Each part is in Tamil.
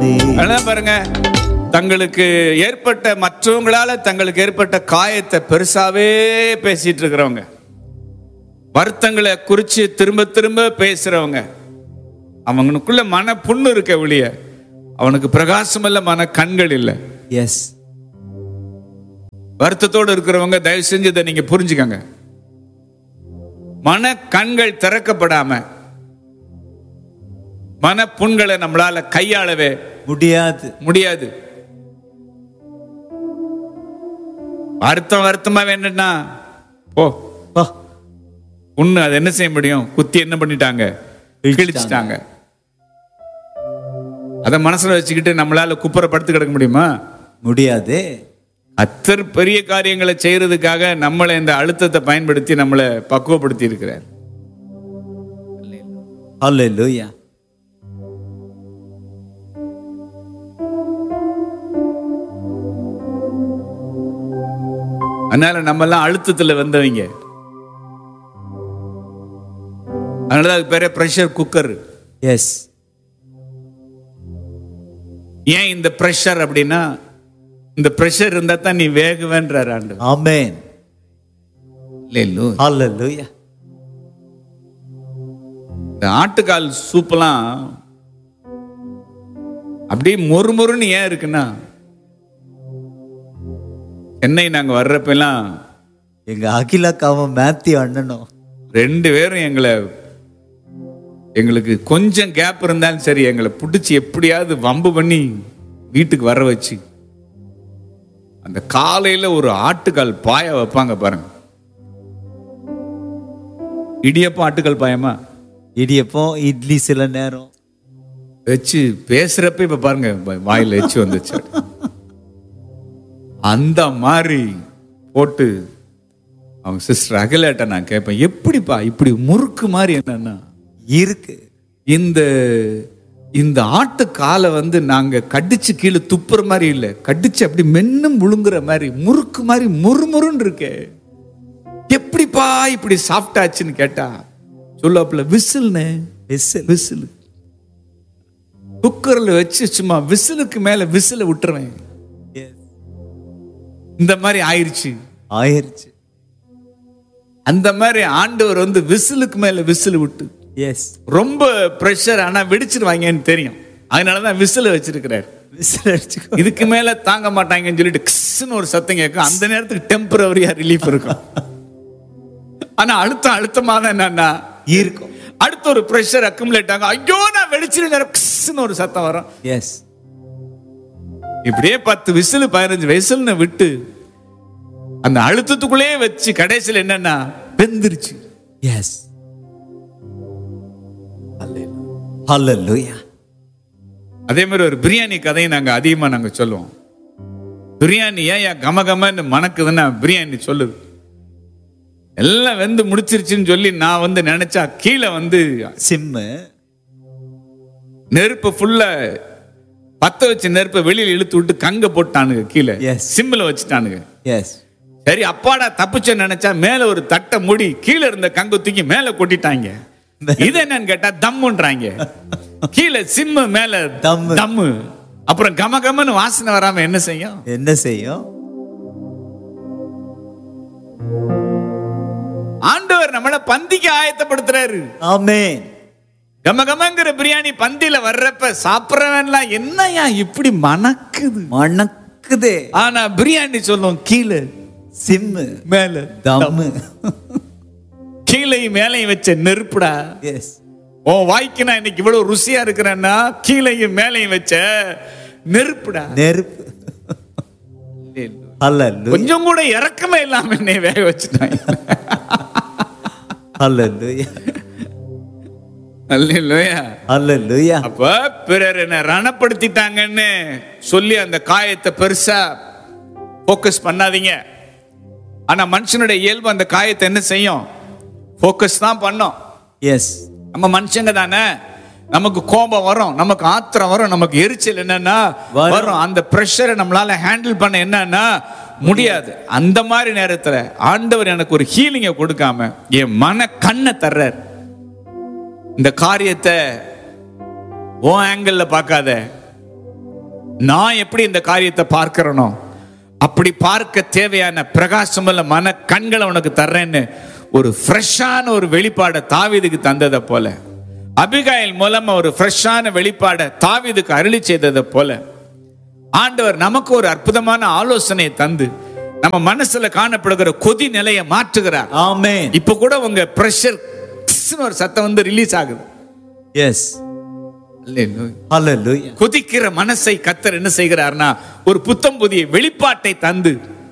அதான் பாருங்க, தங்களுக்கு ஏற்பட்ட மற்றவங்களால தங்களுக்கு ஏற்பட்ட காயத்தை பெருசாவே பேசிட்டு இருக்கிறவங்க, வருத்தங்களை குறிச்சு திரும்ப திரும்ப பேசுறவங்க, அவனுக்குள்ள மன புண்ணு இருக்க ஒழிய அவனுக்கு பிரகாசம் இல்ல, மன கண்கள் இல்ல. எஸ். வருத்தத்தோடு இருக்கிறவங்க தயவு செஞ்சு இதை நீங்க புரிஞ்சுக்கங்க. மன கண்கள் திறக்கப்படாம மன புண்களை நம்மளால கையாளவே முடியாது. வருத்தமா வேணும்னா போ புண்ணு, அது என்ன செய்ய முடியும்? குத்தி என்ன பண்ணிட்டாங்க? கிழிச்சிட்டாங்க. அத மனசுல வச்சுக்கிட்டு நம்மளால குப்புற படுத்து கிடக்க முடியுமா? முடியாது. அத்தர் பெரிய காரியங்களை செய்யறதுக்காக நம்மளை இந்த அழுத்தத்தை பயன்படுத்தி நம்மளை பக்குவப்படுத்தி இருக்கிறார். ஹல்லேலூயா. அதனால நம்ம எல்லாம் அழுத்தத்துல வந்தவங்க. அதனால அது பேரே பிரஷர் குக்கர். எஸ். ஏன் இந்த பிரஷர் அப்படின்னா, இந்த பிரஷர் இருந்தா தான் நீ வேகுவேன்றார் ஆண்டவர். ஆமென். ஹல்லேலூயா. இந்த ஆட்டுக்கால் சூப்பெல்லாம் அப்படியே மொறுமொறுன்னு ஏன் இருக்குன்னா, சென்னை நாங்க வர்றப்பெல்லாம் எங்க அகிலாக்காவும் மேத்யூ அண்ணனும் 2 பேரும் எங்களுக்கு கொஞ்சம் கேப் இருந்தாலும் சரி, எங்களை பிடிச்சி எப்படியாவது வம்பு பண்ணி வீட்டுக்கு வர வச்சு அந்த காலையில ஒரு ஆட்டுக்கால் பாய வைப்பாங்க பாருங்க. இடியப்பம் ஆட்டுக்கால் பாயமா? இடியப்பம், இட்லி சில நேரம் வச்சு பேசுறப்ப இப்ப பாருங்க வாயில வச்சு வந்துச்சு. அந்த மாதிரி போட்டு அவங்க சிஸ்டர் அகலேட்ட நான் கேட்பேன், எப்படிப்பா இப்படி முறுக்கு மாதிரி என்னன்னா இருக்கு. இந்த ஆட்டு காலை நாங்க கடிச்சு கீழே துப்புற மாதிரி இல்ல, கடிச்சு அப்படி மென்னும் முழுங்குற மாதிரி முறுக்கு மாதிரி முறுமுறுன்னு இருக்கே, எப்படிப்பா இப்படி சாஃப்ட் ஆச்சுன்னு கேட்டா சொல்லாப்புல விசில்னு. விசில் குக்கர்ல வச்சு சும்மா விசிலுக்கு மேல விசில விட்டுருவேன். இந்த மாதிரி ஆயிருச்சு. அந்த மாதிரி ஆண்டவர் விசிலுக்கு மேல விசில் விட்டு, எஸ், ரொம்ப பிரஷர் ஆனா வெடிச்சிருவாங்கன்னு தெரியும், அதனாலதான் விசில வச்சிருக்கிறார். இதுக்கு மேல தாங்க மாட்டாங்கன்னு சொல்லிட்டு கிஸ்ன்னு ஒரு சத்தம் கேட்கும். அந்த நேரத்துக்கு டெம்பரரியா ரிலீஃப் இருக்கும். ஆனா அழுத்தமா தான் என்னன்னா இருக்கும். அடுத்த ஒரு பிரஷர் அக்குமுலேட் ஆகும். ஐயோ நான் வெடிச்சிருந்தேன், கிஸ்ன்னு ஒரு சத்தம் வரும். எஸ். இப்படியே 10 விசில் 15 விசில்னு விட்டு அந்த அழுத்தத்துக்குள்ளே வச்சு கடைசியில் என்னன்னா வெந்துருச்சு. எஸ். ஹல்லேலூயா. அதே மாதிரி ஒரு பிரியாணி கதையை நாங்க அதிகமா சொல்லுவோம். பிரியாணி ஏன் கமகமன்னு மணக்குதுன்னா பிரியாணி சொல்லுது. எல்லாம் வெந்து முடிச்சிருச்சுன்னு சொல்லி நான் நினைச்சா கீழே சிம்மு நெருப்பு ஃபுல்லா பத்த வச்சு நெருப்பை வெளியில இழுத்து விட்டு கங்க போட்டானுங்க, கீழே சிம்மில் வச்சுட்டானுங்க. சரி அப்பாடா தப்பிச்ச நினைச்சா மேல ஒரு தட்டை மூடி கீழே இருந்த கங்க தூக்கி மேல கொட்டிட்டாங்க. இது என்னன்னு கேட்டா தம்முன்றாங்க. கீழே சிம்மு மேல தம்மு. அப்புறம் கமகமன்னு வாசனை வராம என்ன செய்யும்? ஆண்டவர் நம்மள பந்திக்கு ஆயத்தப்படுத்துறாரு. ஆமென். கமகமங்கிற பிரியாணி பந்தியில வர்றப்ப சாப்பிடறவன்லாம் என்னையா இப்படி மணக்குது. ஆனா பிரியாணி சொல்லும் கீழே சிம்மு மேல தம்மு. கீழையும் மேலையும் வச்ச நெருப்புடா. எஸ். ஓ வாய்க்கு நான் இன்னைக்கு இவ்வளவு ருசியா இருக்கிறேன்னா கீழையும் மேலையும் வச்ச நெருப்புடா. நெருப்பு. கொஞ்சம் கூட இறக்கமே இல்லாம என்னை வேக வச்சுட்டாங்க. அப்ப பிறர் என்ன ரணப்படுத்திட்டாங்கன்னு சொல்லி அந்த காயத்தை பெருசா போக்கஸ் பண்ணாதீங்க. ஆனா மனுஷனுடைய இயல்பு அந்த காயத்தை என்ன செய்யும்? போக்கஸ் தான் பண்ணும். எஸ். நம்ம மனுஷங்க தானே, நமக்கு கோபம் வரும், நமக்கு ஆத்திரம் வரும், நமக்கு எரிச்சல் என்னன்னா வரும். அந்த பிரஷரை நம்மளால ஹேண்டில் பண்ண என்னன்னா முடியாது. அந்த மாதிரி நேரத்துல ஆண்டவர் எனக்கு ஒரு ஹீலிங்கை கொடுக்காம என் மன கண்ணை தர்றார். இந்த காரியத்தை ஓ ஆங்கிள் பார்க்காத, நான் எப்படி இந்த காரியத்தை பார்க்கிறனோ அப்படி பார்க்க தேவையான பிரகாசமுள்ள மன கண்களை உனக்கு தர்றேன்னு ஒரு ஃப்ரெஷ்ஷான ஒரு வெளிப்பாடை தாவீதுக்கு தந்ததை போல, அபிகாயில் மூலமா ஒரு ஃப்ரெஷ்ஷான வெளிப்பாடை தாவீதுக்கு அருளி செய்ததை போல ஆண்டவர் நமக்கு ஒரு அற்புதமான ஆலோசனையை தந்து நம்ம மனசுல காணப்படுகிற கொதி நிலையை மாற்றுகிறார். ஆமென். இப்ப கூட உங்க பிரஷர் ஒரு சத்தம் வந்து ரிலீஸ் ஆகுது. எஸ். ஹalleluya. கொதிக்கிற மனசை கர்த்தர் என்ன செய்கிறார்னா ஒரு புத்தம் புதிய வெளிப்பாட்டை தந்து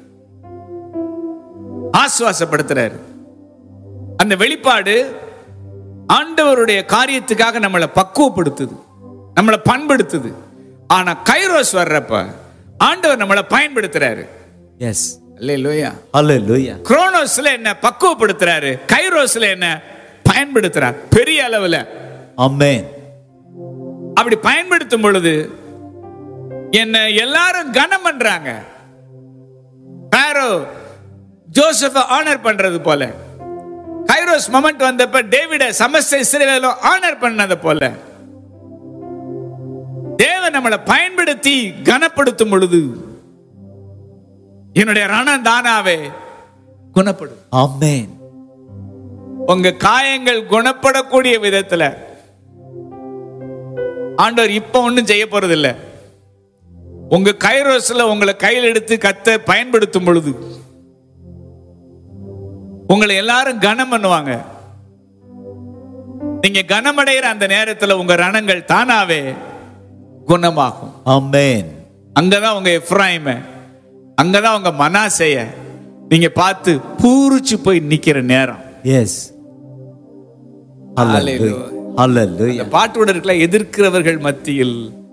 ஆசுவாசப்படுத்துறாரு. அந்த வெளிப்பாடு ஆண்டவருடைய காரியத்துக்காக நம்மளை பக்குவப்படுத்துது, நம்மளை பண்படுத்துது. ஆனா கைரோஸ் வர்றப்ப ஆண்டவர் நம்மளை பயன்படுத்துறாரு. எஸ். அல்லேலூயா. ஹalleluya. குரோனோஸ்ல என்ன பக்குவப்படுத்துறாரு, கைரோஸ்ல என்ன பயன்படுத்துறார் பெரிய அளவுல. ஆமென். அப்படி பயன்படுத்தும் பொழுது என்ன எல்லாரும் கனம் பண்றாங்க. பாரோ ஜோசப் ஆனர் பண்றது போல, கைரோஸ் மொமெண்ட் வந்தப்ப டேவிட சமஸ்த இஸ்ரவேலும் ஆனர் பண்ணது போல தேவன் நம்மளை பயன்படுத்தி கனப்படுத்தும் பொழுது என்னுடைய ரணம் தானாவே குணப்படும். ஆமென். உங்க காயங்கள் குணப்படக்கூடிய விதத்துல ஆண்டவர் இப்ப ஒண்ணும் செய்ய போறது இல்ல. உங்க கைரோஸ்ல உங்களை கையில் எடுத்து கத்த பயன்படுத்தும் பொழுது உங்களை எல்லாரும் கனம் பண்ணுவாங்க. நீங்க கனமடைகிற அந்த நேரத்துல உங்க ரணங்கள் தானாவே குணமாகும். ஆமென். அங்கதான் உங்க எப்ராயிம, அங்கதான் உங்க மனாசேய நீங்க பார்த்து பூரிச்சு போய் நிக்கிற நேரம். எஸ். ஹalleluya. ஹalleluya. பாட்டோட இருக்கல, எதிர்க்கிறவர்கள் மத்தியில்